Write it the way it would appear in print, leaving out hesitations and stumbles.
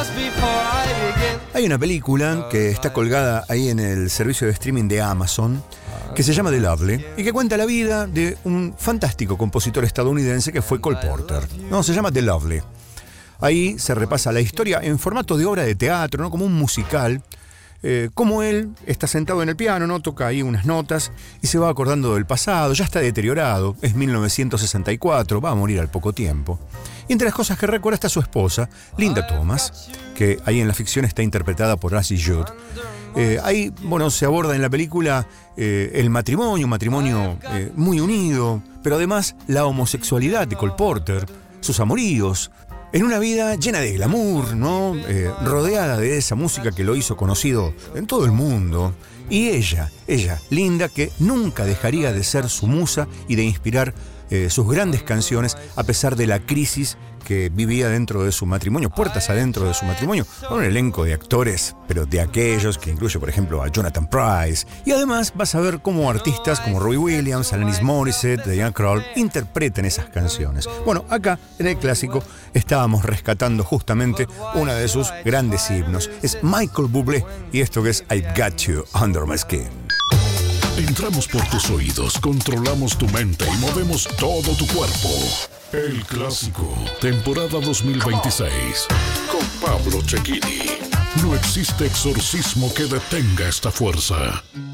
Hay una película que está colgada ahí en el servicio de streaming de Amazon que se llama The Lovely y que cuenta la vida de un fantástico compositor estadounidense que fue Cole Porter. No, se llama The Lovely. Ahí se repasa la historia en formato de obra de teatro, ¿no? Como un musical. Como él está sentado en el piano, ¿no? Toca ahí unas notas y se va acordando del pasado, ya está deteriorado, es 1964, va a morir al poco tiempo. Y entre las cosas que recuerda está su esposa, Linda Thomas, que ahí en la ficción está interpretada por Ashley Judd. Ahí, bueno, se aborda en la película el matrimonio, un matrimonio muy unido, pero además la homosexualidad de Cole Porter, sus amoríos, en una vida llena de glamour, ¿no? Rodeada de esa música que lo hizo conocido en todo el mundo. Y ella, Linda, que nunca dejaría de ser su musa y de inspirar sus grandes canciones a pesar de la crisis que vivía dentro de su matrimonio, puertas adentro de su matrimonio, con un elenco de actores, pero de aquellos que incluye, por ejemplo, a Jonathan Pryce. Y además vas a ver cómo artistas como Robbie Williams, Alanis Morissette, Diana Krall interpretan esas canciones. Bueno, acá en el clásico estábamos rescatando justamente una de sus grandes himnos. Es Michael Bublé y esto que es I've Got You Under My Skin. Entramos por tus oídos, controlamos tu mente y movemos todo tu cuerpo. El Clásico, temporada 2026, con Pablo Cecchini. No existe exorcismo que detenga esta fuerza.